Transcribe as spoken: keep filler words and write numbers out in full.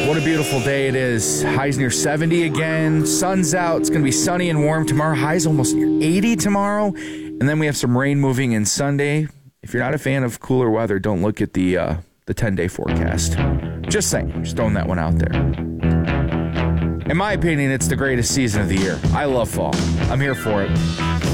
what a beautiful day it is. Highs near seventy again. Sun's out. It's going to be sunny and warm tomorrow. Highs almost near eighty tomorrow. And then we have some rain moving in Sunday. If you're not a fan of cooler weather, don't look at the uh, the ten-day forecast. Just saying. Just throwing that one out there. In my opinion, it's the greatest season of the year. I love fall. I'm here for it.